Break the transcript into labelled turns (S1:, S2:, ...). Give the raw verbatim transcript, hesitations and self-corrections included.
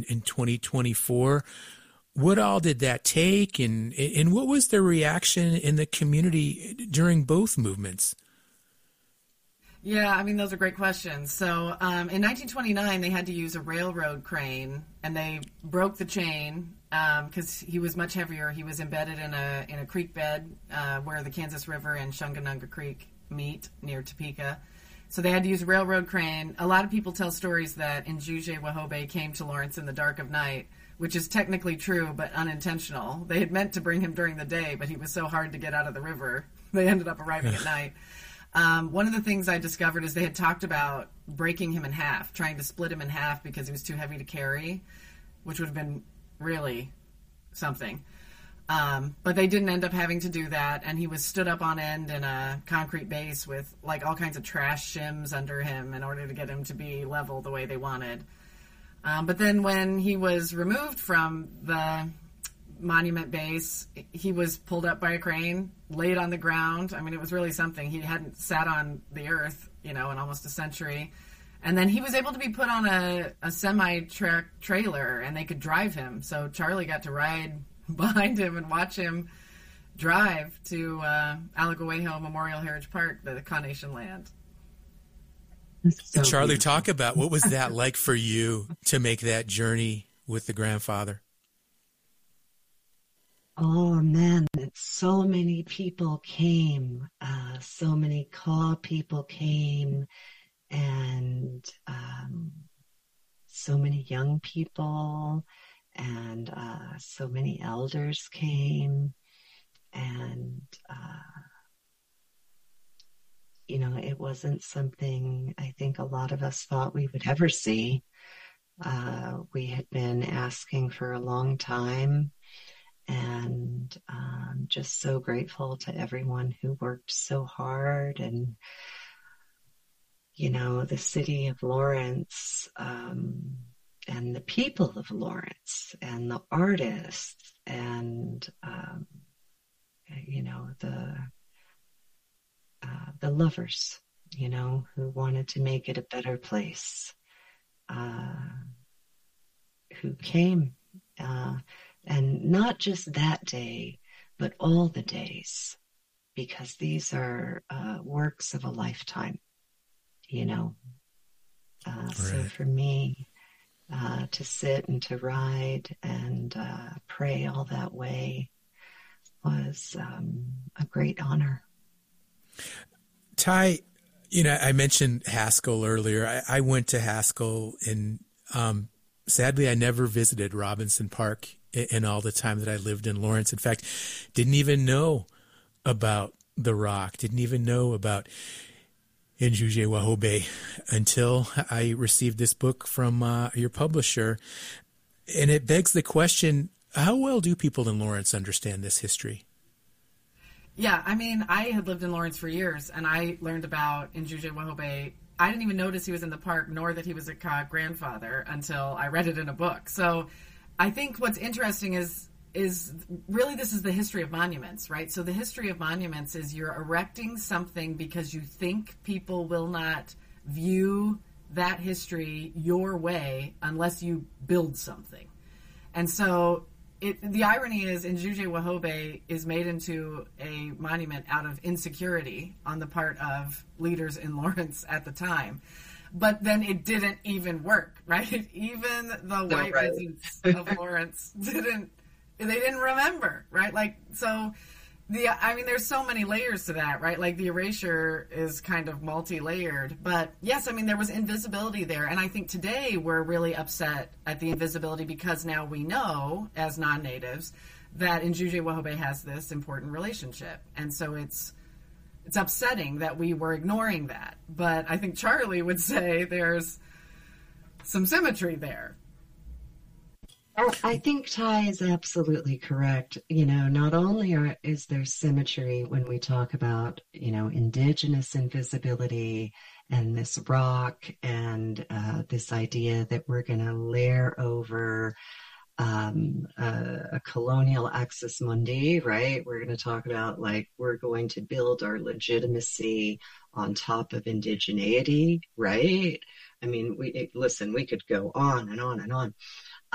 S1: in, in twenty twenty-four. What all did that take, and and what was the reaction in the community during both movements?
S2: Yeah, I mean, those are great questions. So um, in nineteen twenty-nine, they had to use a railroad crane, and they broke the chain because um, he was much heavier. He was embedded in a in a creek bed uh, where the Kansas River and Shunganunga Creek meet near Topeka. So they had to use a railroad crane. A lot of people tell stories that Njuje Wahobey came to Lawrence in the dark of night, which is technically true but unintentional. They had meant to bring him during the day, but he was so hard to get out of the river, they ended up arriving at night. Um, one of the things I discovered is they had talked about breaking him in half, trying to split him in half because he was too heavy to carry, which would have been really something. Um, but they didn't end up having to do that, and he was stood up on end in a concrete base with like all kinds of trash shims under him in order to get him to be level the way they wanted. Um, but then when he was removed from the monument base, he was pulled up by a crane, laid on the ground. I mean, it was really something. He hadn't sat on the earth, you know, in almost a century. And then he was able to be put on a, a semi-truck trailer, and they could drive him. So Charlie got to ride behind him and watch him drive to uh, Alagoejo Memorial Heritage Park, the Kaw-Nation land.
S1: So Charlie, beautiful. Talk about what was that like for you to make that journey with the grandfather?
S3: Oh, man, so many people came. Uh, so many Kaw people came, and um, so many young people, and uh, so many elders came. And, uh, you know, it wasn't something I think a lot of us thought we would ever see. Uh, we had been asking for a long time. And um, just so grateful to everyone who worked so hard. And, you know, the city of Lawrence um, and the people of Lawrence and the artists and, um, you know, the uh, the lovers, you know, who wanted to make it a better place, uh, who came. Uh, And not just that day, but all the days, because these are uh, works of a lifetime, you know. Uh, right. So for me, uh, to sit and to ride and uh, pray all that way was um, a great honor.
S1: Ty, you know, I mentioned Haskell earlier. I, I went to Haskell, and um, sadly, I never visited Robinson Park in all the time that I lived in Lawrence. In fact, didn't even know about the rock, didn't even know about Njuje Wahobey until I received this book from uh, your publisher. And it begs the question, how well do people in Lawrence understand this history?
S2: Yeah, I mean, I had lived in Lawrence for years, and I learned about Njuje Wahobey. I didn't even notice he was in the park, nor that he was a Kaw grandfather, until I read it in a book. So I think what's interesting is is really this is the history of monuments, right? So the history of monuments is you're erecting something because you think people will not view that history your way unless you build something. And so it, the irony is Njuje Wahobey is made into a monument out of insecurity on the part of leaders in Lawrence at the time. But then it didn't even work, right? Even the white right. residents of Lawrence didn't, they didn't remember, right? Like, so the, I mean, there's so many layers to that, right? Like the erasure is kind of multi-layered, but yes, I mean, there was invisibility there. And I think today we're really upset at the invisibility because now we know as non-natives that Njuje Wahobey has this important relationship. And so it's, It's upsetting that we were ignoring that. But I think Charlie would say there's some symmetry there.
S3: I think Ty is absolutely correct. You know, not only are, is there symmetry when we talk about, you know, indigenous invisibility and this rock and uh, this idea that we're going to layer over um, a, a colonial axis mundi, right? We're going to talk about like, we're going to build our legitimacy on top of indigeneity, right? I mean, we, it, listen, we could go on and on and on.